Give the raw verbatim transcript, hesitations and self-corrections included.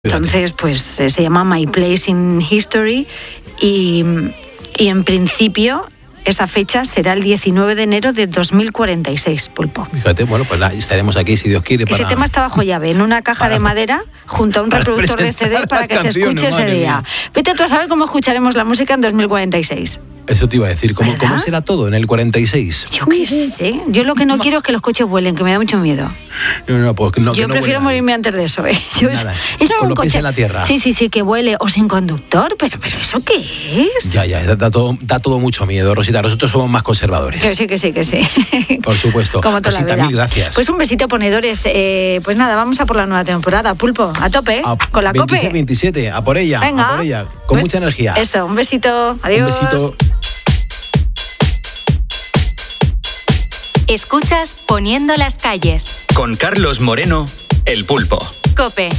Entonces, pues eh, se llama My Place in History y, y en principio esa fecha será el diecinueve de enero de dos mil cuarenta y seis, Pulpo. Fíjate, bueno, pues nada, estaremos aquí si Dios quiere. Para, ese tema está bajo llave, en una caja para, de madera, junto a un reproductor de C D para que se escuche ese día. Mía. Vete tú a saber cómo escucharemos la música en dos mil cuarenta y seis. Eso te iba a decir, ¿cómo, ¿cómo será todo en el cuarenta y seis? Yo qué sé, yo lo que no quiero es que los coches vuelen, que me da mucho miedo. No, no, pues no, yo que no prefiero morirme antes de eso, ¿eh? Yo Nada, es, eso con un los coche pies en la tierra. Sí, sí, sí, que vuele o sin conductor, pero, pero ¿eso qué es? Ya, ya, da todo, da todo mucho miedo, Rosita. Nosotros somos más conservadores. Que sí, que sí, que sí. Por supuesto. Como toda Rosita, la vida. mil gracias. Pues un besito, ponedores. Eh, pues nada, vamos a por la nueva temporada. Pulpo, a tope, a con la veintiséis, COPE. veintisiete, a por ella, Venga. a por ella, con Pues, mucha energía. Eso, un besito. Adiós. Un besito. Escuchas Poniendo las calles. Con Carlos Moreno, El Pulpo. COPE.